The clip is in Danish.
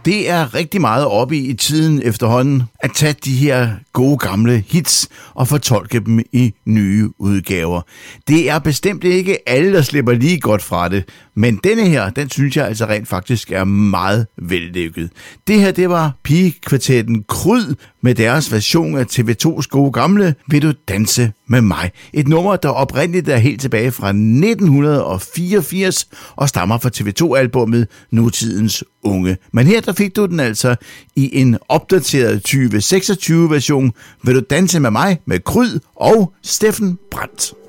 det er rigtig meget oppe i tiden efterhånden at tage de her gode gamle hits og fortolke dem i nye udgaver. Det er bestemt ikke alle, der slipper lige godt fra det, men denne her, den synes jeg altså rent faktisk er meget vellykket. Det her, det var pigekvartetten Kryd med deres version af TV2's gode gamle Vil du danse med mig? Et nummer, der oprindeligt er helt tilbage fra 1984 og stammer fra TV2-albummet Nutidens Unge. Men her der fik du den altså i en opdateret 2026-version Vil du danse med mig med Kryd og Steffen Brandt.